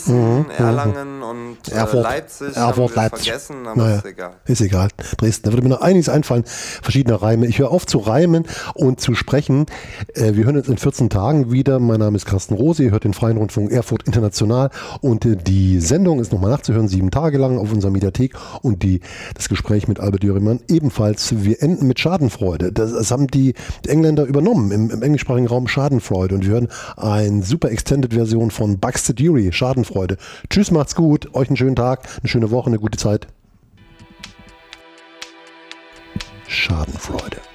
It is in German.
Erlangen und Leipzig Erfurt, haben wir Leipzig. vergessen, aber ist egal. Ist egal. Dresden. Da würde mir noch einiges einfallen, verschiedene Reime. Ich höre auf zu reimen und zu sprechen. Wir hören uns in 14 Tagen wieder. Mein Name ist Carsten Rose. Ihr hört den Freien Rundfunk Erfurt International und die Sendung ist nochmal nachzuhören, 7 Tage lang auf unserer Mediathek und das Gespräch mit Albert Jörimann ebenfalls. Wir enden mit Schadenfreude. Das haben die Engländer übernommen im englischsprachigen Raum, Schadenfreude, und wir hören eine super Extended-Version von Bugs the Jury, Schadenfreude. Tschüss, macht's gut, euch einen schönen Tag, eine schöne Woche, eine gute Zeit. Schadenfreude.